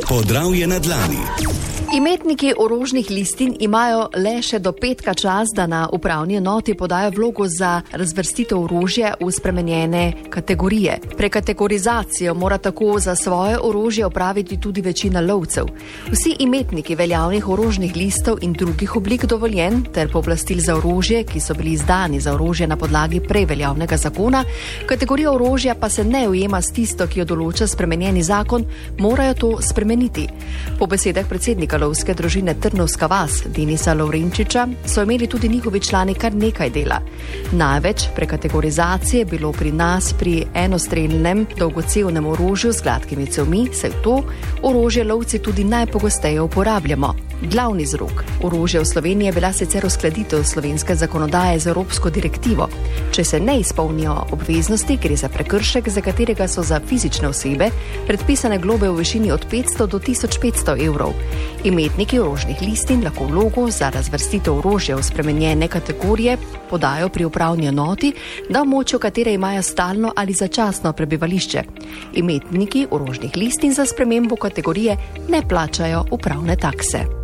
Podravje na dlani. Imetniki orožnih listin imajo le še do petka čas, da na upravni enoti podajo vlogo za razvrstitev orožja v spremenjene kategorije. Prekategorizacijo mora tako za svoje orožje opraviti tudi večina lovcev. Vsi imetniki veljavnih orožnih listov in drugih oblik dovoljenj ter pooblastil za orožje, ki so bili izdani za orožje na podlagi prej veljavnega zakona, kategorija orožja pa se ne ujema s tisto, ki jo določa spremenjeni zakon, morajo to spremeniti. Po besedah predsednika lovske družine Trnovska vas, Denisa Lovrenčiča, so imeli tudi njihovi člani kar nekaj dela. Največ prekategorizacije je bilo pri nas pri enostrelnem dolgocevnem orožju z gladkimi cevmi, saj to orožje lovci tudi najpogosteje uporabljamo. Glavni vzrok orožja v Sloveniji je bila sicer uskladitev slovenske zakonodaje z evropsko direktivo. Če se ne izpolnijo obveznosti, gre za prekršek, za katerega so za fizične osebe predpisane globe v višini od 500 do 1500 evrov. Imetniki orožnih listin lahko vlogo za razvrstitev orožja v spremenjene kategorije podajo pri upravni enoti, na območju katere imajo stalno ali začasno prebivališče. Imetniki orožnih listin za spremembo kategorije ne plačajo upravne takse.